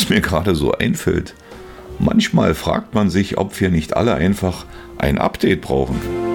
was mir gerade so einfällt. Manchmal fragt man sich, ob wir nicht alle einfach ein Update brauchen.